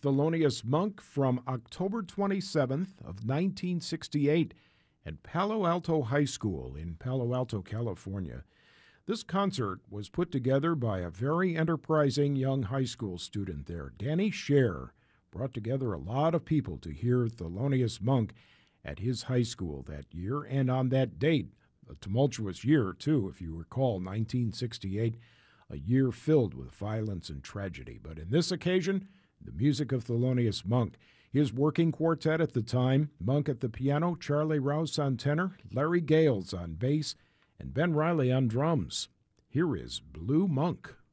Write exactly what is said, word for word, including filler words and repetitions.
Thelonious Monk from October twenty-seventh of nineteen sixty-eight at Palo Alto High School in Palo Alto, California. This concert was put together by a very enterprising young high school student there. Danny Scher brought together a lot of people to hear Thelonious Monk at his high school that year, and on that date, a tumultuous year, too, if you recall, nineteen sixty-eight, a year filled with violence and tragedy. But in this occasion, the music of Thelonious Monk. His working quartet at the time, Monk at the piano, Charlie Rouse on tenor, Larry Gales on bass, and Ben Riley on drums. Here is Blue Monk.